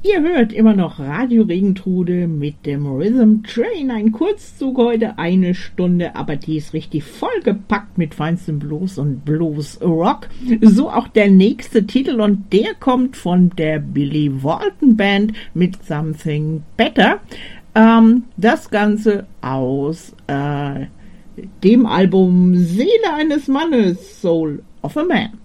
Ihr hört immer noch Radio Regentrude mit dem Rhythm Train. Ein Kurzzug heute, 1 Stunde, aber die ist richtig vollgepackt mit feinstem Blues und Blues Rock. So auch der nächste Titel und der kommt von der Billy Walton Band mit Something Better. Das Ganze aus dem Album Seele eines Mannes, Soul of a Man.